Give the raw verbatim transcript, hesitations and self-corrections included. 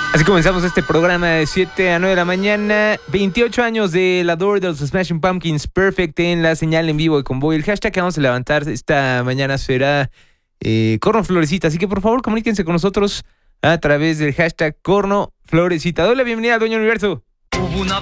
Así comenzamos este programa de siete a nueve de la mañana. veintiocho años de la Door de los Smashing Pumpkins, Perfect en la señal en vivo de Convoy. El hashtag que vamos a levantar esta mañana será eh, Corno Florecita. Así que por favor comuníquense con nosotros a través del hashtag Corno Florecita. Doy la bienvenida al Dueño Universo. Hubo una